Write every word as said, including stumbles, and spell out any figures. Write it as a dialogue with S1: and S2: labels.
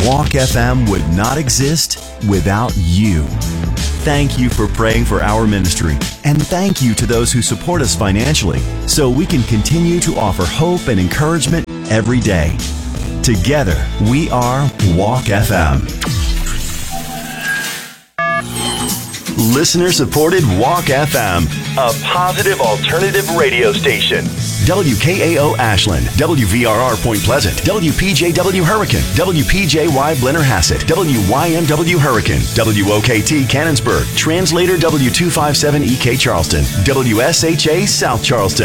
S1: Walk F M would not exist without you. Thank you for praying for our ministry, and thank you to those who support us financially so we can continue to offer hope and encouragement every day. Together, we are Walk F M. Listener-supported Walk F M, a positive alternative radio station. W K A O Ashland, W V R R Point Pleasant, W P J W Hurricane, W P J Y Blennerhassett, W Y M W Hurricane, W O K T Cannonsburg, Translator W two fifty-seven E K Charleston, W S H A South Charleston.